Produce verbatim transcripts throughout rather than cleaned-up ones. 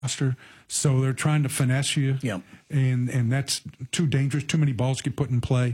roster, so they're trying to finesse you. Yep. And and that's too dangerous. Too many balls get put in play.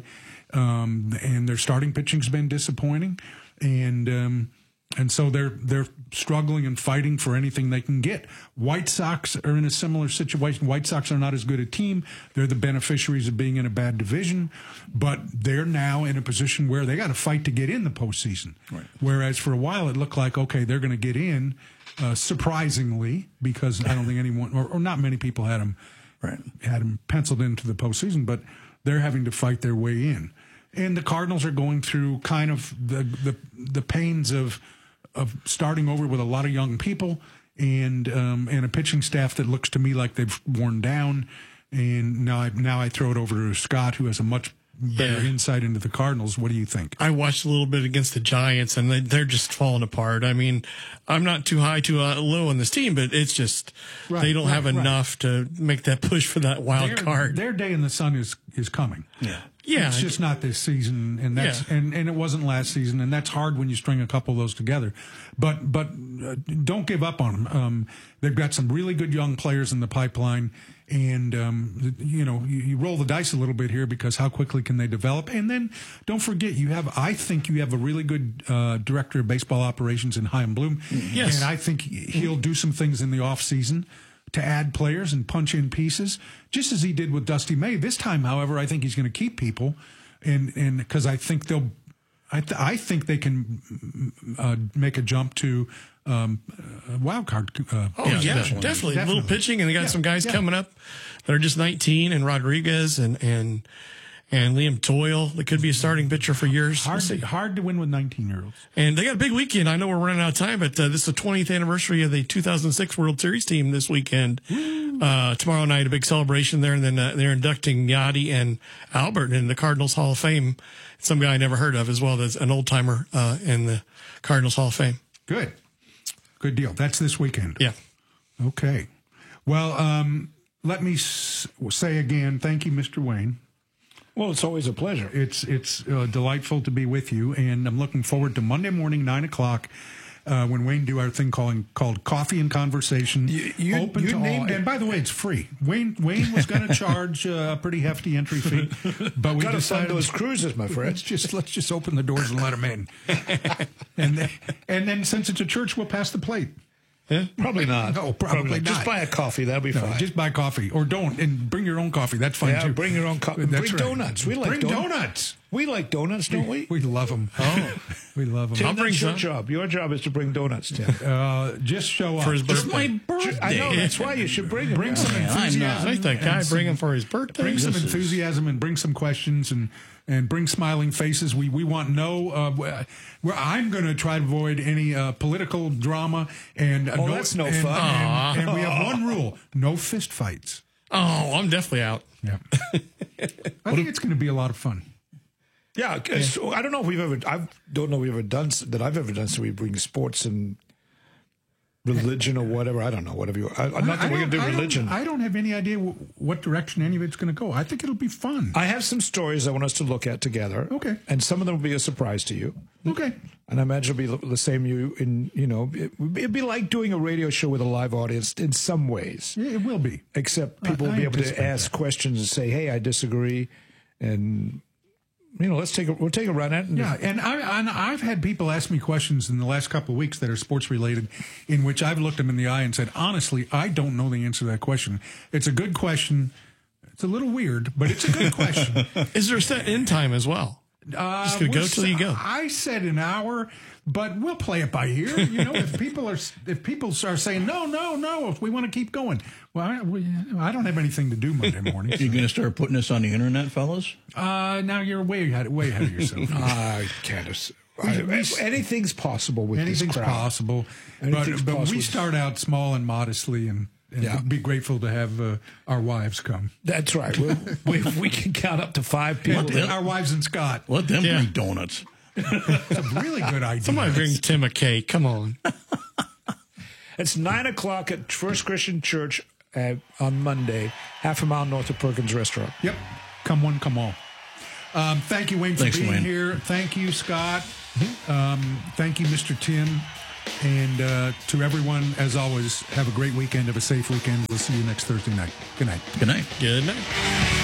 Um, and their starting pitching's been disappointing. And um, and so they're they're struggling and fighting for anything they can get. White Sox are in a similar situation. White Sox are not as good a team. They're the beneficiaries of being in a bad division, but they're now in a position where they got to fight to get in the postseason. Right. Whereas for a while it looked like, okay, they're going to get in, uh, surprisingly, because I don't think anyone or, or not many people had them right. had them penciled into the postseason, but they're having to fight their way in. And the Cardinals are going through kind of the the, the pains of of starting over with a lot of young people and um, and a pitching staff that looks to me like they've worn down. And now I now I throw it over to Scott, who has a much better Yeah. insight into the Cardinals. What do you think? I watched a little bit against the Giants, and they, they're just falling apart. I mean, I'm not too high, too uh, low on this team, but it's just Right, they don't right, have right. enough to make that push for that wild Their, card. their day in the sun is is coming. Yeah. Yeah, It's just not this season, and that's Yeah. and, and it wasn't last season, and that's hard when you string a couple of those together. But but uh, don't give up on them. Um, they've got some really good young players in the pipeline, and um, you know you, you roll the dice a little bit here because how quickly can they develop? And then don't forget you have I think you have a really good uh, director of baseball operations in Chaim Bloom, Yes. and I think he'll do some things in the off season to add players and punch in pieces, just as he did with Dusty May. This time, however, I think he's going to keep people, and and because I think they'll, I th- I think they can uh, make a jump to um, uh, wild card. Uh, Oh, yeah, position. definitely. definitely. A little Definitely. pitching, and they got Yeah, some guys yeah. coming up that are just nineteen, and Rodriguez and and and Liam Doyle that could be a starting pitcher for years. Hard, We'll see. to, hard to win with nineteen-year-olds. And they got a big weekend. I know we're running out of time, but uh, this is the twentieth anniversary of the two thousand six World Series team this weekend. Uh, tomorrow night, a big celebration there, and then uh, they're inducting Yachty and Albert in the Cardinals Hall of Fame. Some guy I never heard of, as well as an old timer uh, in the Cardinals Hall of Fame. Good, good deal. That's this weekend. Yeah. Okay. Well, um, let me s- say again, thank you, Mister Wayne. Well, it's always a pleasure. It's it's uh, delightful to be with you, and I'm looking forward to Monday morning, nine o'clock, uh, when Wayne do our thing calling, called Coffee and Conversation, You- you- open you to all. named it. And by the way, it's free. Wayne Wayne was going to charge uh, a pretty hefty entry fee, but we Gotta fund decided those cruises, my friend. Let's just let's just open the doors and let them in, and then, and then since it's a church, we'll pass the plate. Probably not. No, probably Just not. buy a coffee. That'll be No, fine. just buy coffee, or don't, and bring your own coffee. That's fine yeah, too. bring your own coffee. That's Bring right. donuts. We like bring donuts. donuts. We like donuts, don't we? We love them. Oh, we love them. Tim, I'll bring that's your some. job. Your job is to bring donuts, Tim. Uh, just show up. For his Just birthday. My birthday. I know. That's why you should bring them. bring some Yeah, I'm not. enthusiasm. Like that guy and some- bring him for his birthday. Bring some This is- enthusiasm and bring some questions and and bring smiling faces. We we want no. Uh, where I'm going to try to avoid any uh, political drama and uh, Oh, no, that's no and, fun. And, and we have one rule: no fist fights. Oh, I'm definitely out. Yeah, I think it's going to be a lot of fun. Yeah, 'cause I don't know if we've ever. I don't know if we've ever done s- that. I've ever done. So we bring sports and religion or whatever. I don't know. Whatever you. I, I'm not that we're don't- gonna do I don't- religion. I don't have any idea w- what direction any of it's going to go. I think it'll be fun. I have some stories I want us to look at together. Okay. And some of them will be a surprise to you. Okay. And I imagine it'll be the same you in, you know, it, it'd be like doing a radio show with a live audience in some ways, Yeah, it will be. except people I- will I be able to anticipate ask questions and say, hey, I disagree. And, you know, let's take a, we'll take a run at it. And Yeah, and, I, and I've had people ask me questions in the last couple of weeks that are sports related, in which I've looked them in the eye and said, honestly, I don't know the answer to that question. It's a good question. It's a little weird, but it's a good question. Is there a set end time as well? Uh, Just gonna we're go till s- you go. I said an hour, but we'll play it by ear. You know, if people are if people are saying no, no, no, if we want to keep going, well, I, we, I don't have anything to do Monday morning. You're going to start putting this on the internet, fellas? Uh, now you're way ahead, way ahead of yourself. I can't. ass- I, anything's possible with Anything's this crowd. possible, Anything's but, but possible. we start out small and modestly, and, and Yeah. be grateful to have uh, our wives come. That's right. We'll, we, we can count up to five people. And them- our wives and Scott. Let them Yeah. bring donuts. It's a really good idea. Somebody bring Tim a cake. Come on. It's nine o'clock at First Christian Church uh, on Monday, half a mile north of Perkins Restaurant. Yep. Come one, come all. Um, thank you, Wayne, for Thanks, being Wayne. here. Thank you, Scott. Um, thank you, Mister Tim. And uh, to everyone, as always, have a great weekend. Have a safe weekend. We'll see you next Thursday night. Good night. Good night. Good night.